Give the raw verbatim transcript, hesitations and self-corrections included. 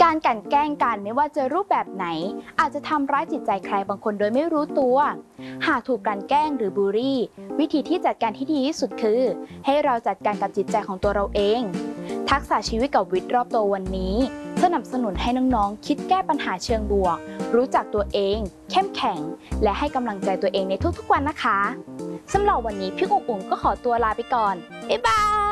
การกลั่นแกล้งกันไม่ว่าจะรูปแบบไหนอาจจะทำร้ายจิตใจใครบางคนโดยไม่รู้ตัวหากถูกกลั่นแกล้งหรือบูลลี่วิธีที่จัดการที่ดีที่สุดคือให้เราจัดการกับจิตใจของตัวเราเองทักษะชีวิตกับวิทย์รอบตัววันนี้สนับสนุนให้น้องๆคิดแก้ปัญหาเชิงบวกรู้จักตัวเองเข้มแข็งและให้กำลังใจตัวเองในทุกๆวันนะคะสำหรับวันนี้พี่อุ๋งอุ๋งก็ขอตัวลาไปก่อนบ๊ายบาย